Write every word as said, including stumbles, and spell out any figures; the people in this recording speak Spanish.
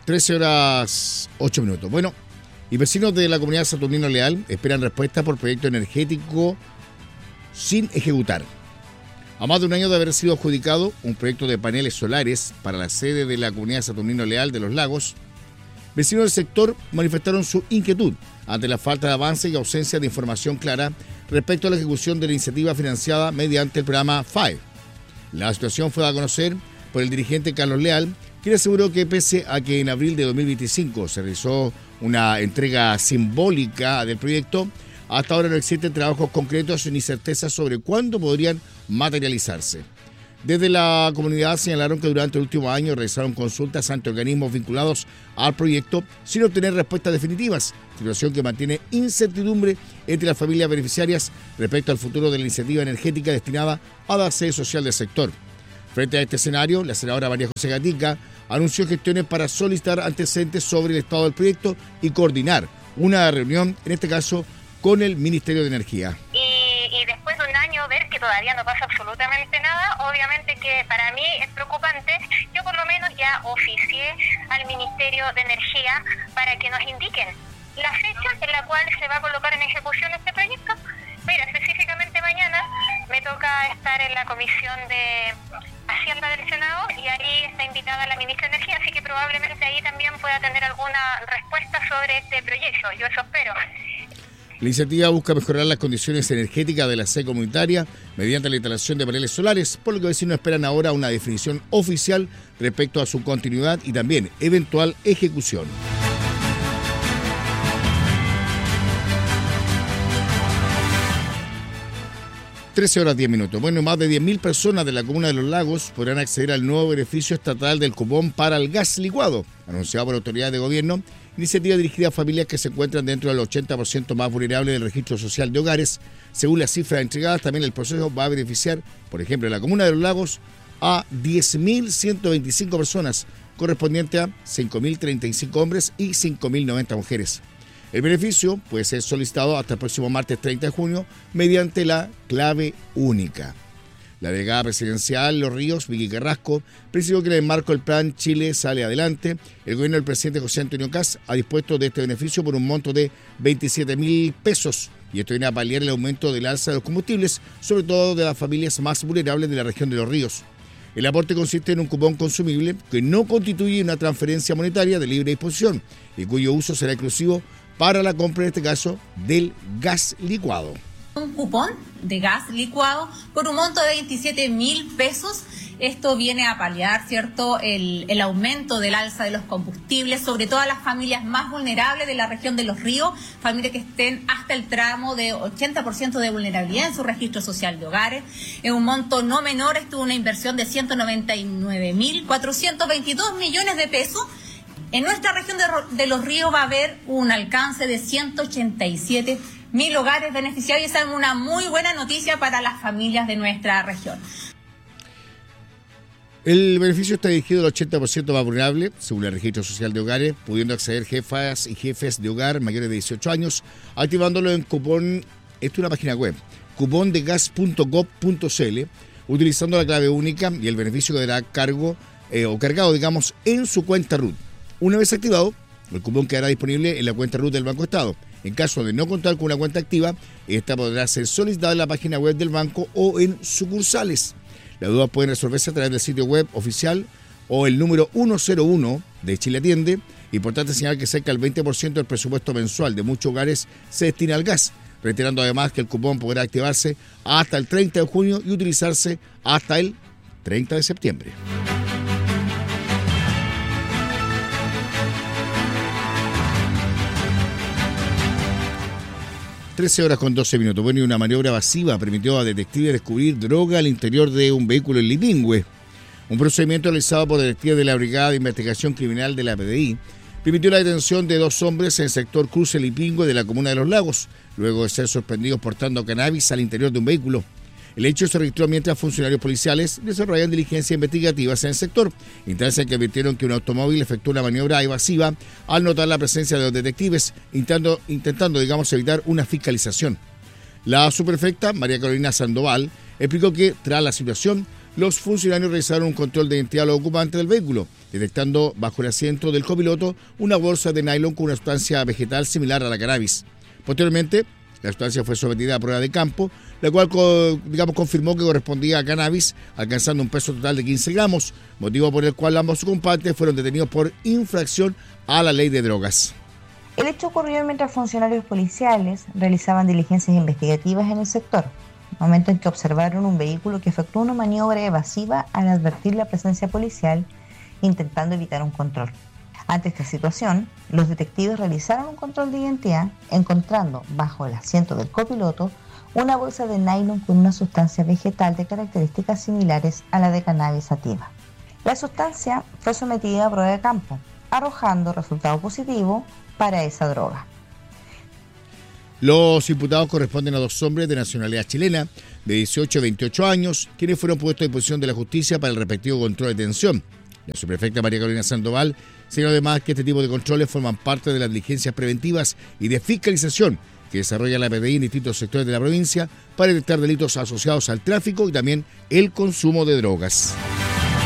trece horas ocho minutos. Bueno, y vecinos de la comunidad Saturnino Leal esperan respuesta por proyecto energético sin ejecutar. A más de un año de haber sido adjudicado un proyecto de paneles solares para la sede de la comunidad Saturnino Leal de Los Lagos, vecinos del sector manifestaron su inquietud ante la falta de avance y ausencia de información clara respecto a la ejecución de la iniciativa financiada mediante el programa F I V E. La situación fue dada a conocer por el dirigente Carlos Leal, quien aseguró que pese a que en abril de dos mil veinticinco se realizó una entrega simbólica del proyecto, hasta ahora no existen trabajos concretos ni certezas sobre cuándo podrían materializarse. Desde la comunidad señalaron que durante el último año realizaron consultas ante organismos vinculados al proyecto sin obtener respuestas definitivas, situación que mantiene incertidumbre entre las familias beneficiarias respecto al futuro de la iniciativa energética destinada a la sede social del sector. Frente a este escenario, la senadora María José Gatica anunció gestiones para solicitar antecedentes sobre el estado del proyecto y coordinar una reunión, en este caso, con el Ministerio de Energía. Y, y después de un año ver que todavía no pasa absolutamente nada, obviamente que para mí es preocupante. Yo por lo menos ya oficié al Ministerio de Energía para que nos indiquen la fecha en la cual se va a colocar en ejecución este proyecto. Mira, específicamente mañana me toca estar en la Comisión de Hacienda del Senado y ahí está invitada la Ministra de Energía, así que probablemente ahí también pueda tener alguna respuesta sobre este proyecto. Yo eso espero. La iniciativa busca mejorar las condiciones energéticas de la sede comunitaria mediante la instalación de paneles solares, por lo que vecinos esperan ahora una definición oficial respecto a su continuidad y también eventual ejecución. trece horas diez minutos. Bueno, más de diez mil personas de la comuna de Los Lagos podrán acceder al nuevo beneficio estatal del cupón para el gas licuado, anunciado por autoridades de gobierno, iniciativa dirigida a familias que se encuentran dentro del ochenta por ciento más vulnerable del registro social de hogares. Según las cifras entregadas, también el proceso va a beneficiar, por ejemplo, en la comuna de Los Lagos, a diez mil ciento veinticinco personas, correspondiente a cinco mil treinta y cinco hombres y cinco mil noventa mujeres. El beneficio puede ser solicitado hasta el próximo martes treinta de junio mediante la clave única. La delegada presidencial Los Ríos, Vicky Carrasco, precisó que en el marco del plan Chile Sale Adelante, el gobierno del presidente José Antonio Kast ha dispuesto de este beneficio por un monto de veintisiete mil pesos, y esto viene a paliar el aumento del alza de los combustibles, sobre todo de las familias más vulnerables de la región de Los Ríos. El aporte consiste en un cupón consumible que no constituye una transferencia monetaria de libre disposición y cuyo uso será exclusivo para la compra, en este caso, del gas licuado. Un cupón de gas licuado por un monto de veintisiete mil pesos. Esto viene a paliar, ¿cierto?, el, el aumento del alza de los combustibles, sobre todo a las familias más vulnerables de la región de Los Ríos, familias que estén hasta el tramo de ochenta por ciento de vulnerabilidad en su registro social de hogares. En un monto no menor estuvo una inversión de ciento noventa y nueve mil cuatrocientos veintidós millones de pesos. En nuestra región de, de Los Ríos va a haber un alcance de ciento ochenta y siete mil hogares beneficiarios, y esa es una muy buena noticia para las familias de nuestra región. El beneficio está dirigido al ochenta por ciento más vulnerable, según el registro social de hogares, pudiendo acceder jefas y jefes de hogar mayores de dieciocho años, activándolo en cupón, esto es una página web, cupón de gas punto gob punto cl, utilizando la clave única, y el beneficio quedará cargo eh, o cargado, digamos, en su cuenta R U T. Una vez activado, el cupón quedará disponible en la cuenta R U T del Banco Estado. En caso de no contar con una cuenta activa, esta podrá ser solicitada en la página web del banco o en sucursales. Las dudas pueden resolverse a través del sitio web oficial o el número ciento uno de Chile Atiende. Importante señalar que cerca del veinte por ciento del presupuesto mensual de muchos hogares se destina al gas, reiterando además que el cupón podrá activarse hasta el treinta de junio y utilizarse hasta el treinta de septiembre. trece horas con doce minutos. Bueno, y una maniobra evasiva permitió a detectives descubrir droga al interior de un vehículo en Lipingüe. Un procedimiento realizado por detectives de la Brigada de Investigación Criminal de la P D I permitió la detención de dos hombres en el sector Cruce Lipingüe de la comuna de Los Lagos, luego de ser sorprendidos portando cannabis al interior de un vehículo. El hecho se registró mientras funcionarios policiales desarrollaban diligencias investigativas en el sector, instancia en que advirtieron que un automóvil efectuó una maniobra evasiva al notar la presencia de los detectives, intentando, intentando digamos, evitar una fiscalización. La subprefecta María Carolina Sandoval explicó que, tras la situación, los funcionarios realizaron un control de identidad a los ocupantes del vehículo, detectando bajo el asiento del copiloto una bolsa de nylon con una sustancia vegetal similar a la cannabis. Posteriormente, la sustancia fue sometida a prueba de campo, la cual digamos, confirmó que correspondía a cannabis, alcanzando un peso total de quince gramos, motivo por el cual ambos ocupantes fueron detenidos por infracción a la ley de drogas. El hecho ocurrió mientras funcionarios policiales realizaban diligencias investigativas en el sector, momento en que observaron un vehículo que efectuó una maniobra evasiva al advertir la presencia policial, intentando evitar un control. Ante esta situación, los detectives realizaron un control de identidad, encontrando bajo el asiento del copiloto una bolsa de nylon con una sustancia vegetal de características similares a la de cannabis sativa. La sustancia fue sometida a prueba de campo, arrojando resultado positivo para esa droga. Los imputados corresponden a dos hombres de nacionalidad chilena, de dieciocho a veintiocho años, quienes fueron puestos a disposición de la justicia para el respectivo control de detención. La subprefecta María Carolina Sandoval señaló además que este tipo de controles forman parte de las diligencias preventivas y de fiscalización que desarrolla la P D I en distintos sectores de la provincia para detectar delitos asociados al tráfico y también el consumo de drogas.